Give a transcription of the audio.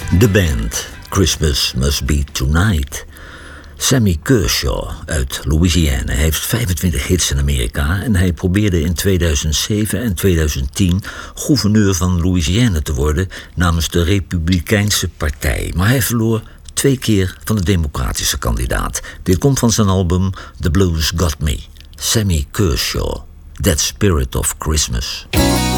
De band Christmas Must Be Tonight. Sammy Kershaw uit Louisiana heeft 25 hits in Amerika en hij probeerde in 2007 en 2010 gouverneur van Louisiana te worden namens de Republikeinse Partij. Maar hij verloor 2 keer van de democratische kandidaat. Dit komt van zijn album The Blues Got Me. Sammy Kershaw, That Spirit of Christmas.